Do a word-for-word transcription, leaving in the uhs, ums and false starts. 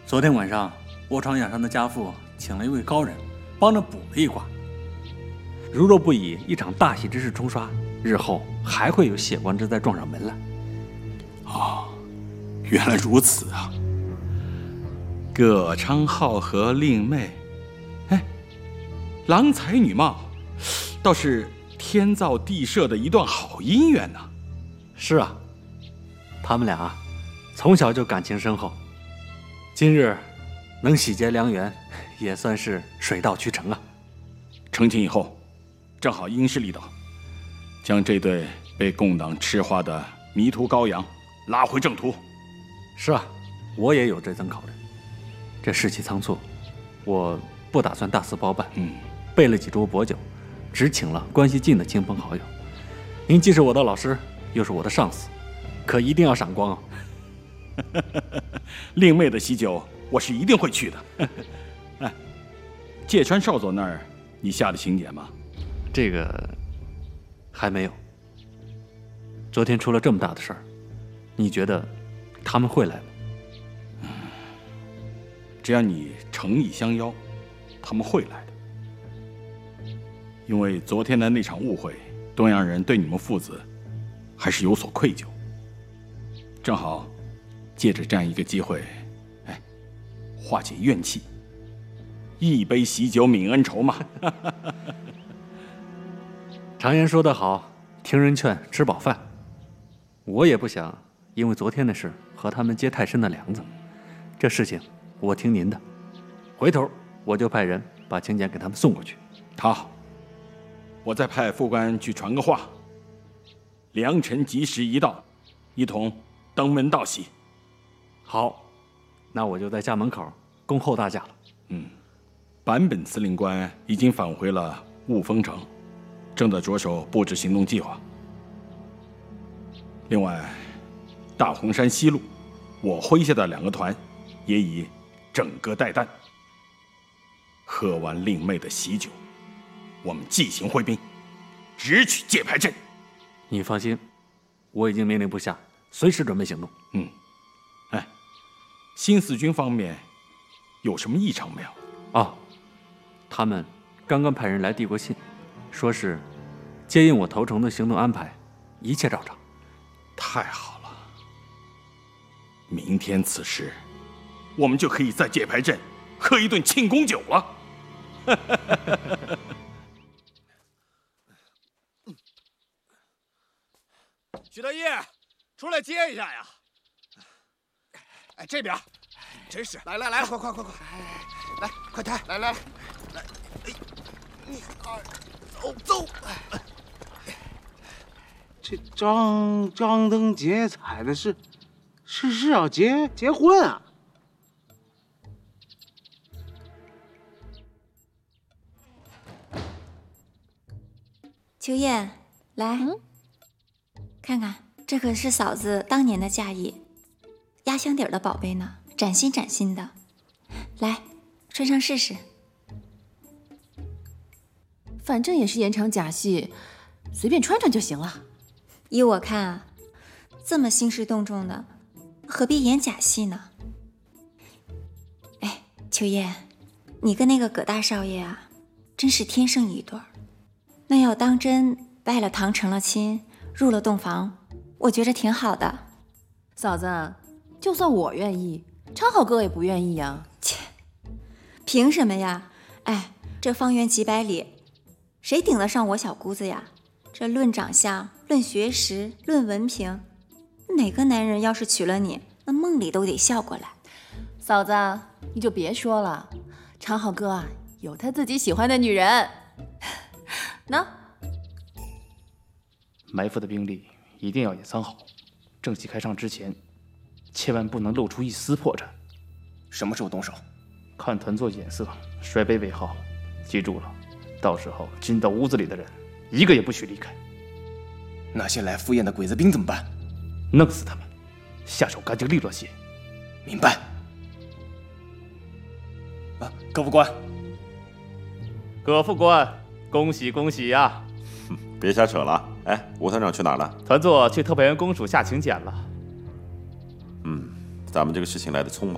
昨天晚上，卧床养伤的家父请了一位高人，帮着补了一卦。如若不以一场大喜之势冲刷，日后还会有血光之灾撞上门来。 哦，原来如此啊！葛昌浩和令妹，哎，郎才女貌，倒是天造地设的一段好姻缘呢。 是啊，他们俩啊，从小就感情深厚，今日能喜结良缘，也算是水到渠成啊。 成亲以后，正好因势利导，将这对被共党吃花的迷途羔羊拉回正途。 是啊，我也有这层考虑。这事期仓促，我不打算大肆包办， 嗯， 备了几桌薄酒，只请了关系近的亲朋好友。您既是我的老师，又是我的上司，可一定要赏光哦。 令妹的喜酒，我是一定会去的。哎，芥川少佐那儿，你下了请柬吗？ 这个还没有。昨天出了这么大的事儿，你觉得他们会来吗？ 只要你诚意相邀，他们会来的。因为昨天的那场误会，东洋人对你们父子还是有所愧疚。正好借着这样一个机会，哎，化解怨气，一杯喜酒泯恩仇嘛。 常言说得好，听人劝，吃饱饭。我也不想因为昨天的事和他们结太深的梁子。这事情我听您的，回头我就派人把请柬给他们送过去。 好，我再派副官去传个话，良辰吉时一到，一同登门道喜。 好，那我就在家门口恭候大驾了。 嗯，坂本司令官已经返回了雾峰城，正在着手布置行动计划。另外，大洪山西路，我麾下的两个团也已整个待旦。喝完令妹的喜酒，我们即行会兵，直取界牌阵。 你放心，我已经命令部下，随时准备行动。 嗯，哎，新四军方面有什么异常没有？ 哦，他们刚刚派人来递过信，说是接应我投诚的行动安排，一切照常。 太好了，明天此时，我们就可以在界牌阵喝一顿庆功酒了。 许德义，出来接一下呀！哎，这边，真是，来来来，快快快快，来，快抬，来来来，来，哎，一二，走走。 这张张灯结彩的是，是是要结结婚啊？ 秋燕，来，嗯、看看，这可是嫂子当年的嫁衣，压箱底的宝贝呢，崭新崭新的。来，穿上试试。 反正也是延长假戏，随便穿穿就行了。 依我看啊，这么兴师动众的，何必演假戏呢？哎，秋燕，你跟那个葛大少爷啊，真是天生一对儿。那要当真拜了堂成了亲，入了洞房，我觉着挺好的。 嫂子，就算我愿意，昌浩哥也不愿意呀。 切，凭什么呀？哎，这方圆几百里，谁顶得上我小姑子呀？这论长相，论学识，论文凭，哪个男人要是娶了你，那梦里都得笑过来。 嫂子，你就别说了，昌浩哥啊，有他自己喜欢的女人。喏， 埋伏的兵力一定要隐藏好，正戏开唱之前，千万不能露出一丝破绽。 什么时候动手？ 看团座眼色，摔杯为号。记住了，到时候进到屋子里的人，一个也不许离开。 那些来赴宴的鬼子兵怎么办？ 弄死他们，下手干净利落些。 明白。啊，葛副官， 葛副官，恭喜恭喜呀！ 别瞎扯了。哎，吴团长去哪儿了？ 团座去特派员公署下请柬了。 嗯，咱们这个事情来得匆忙，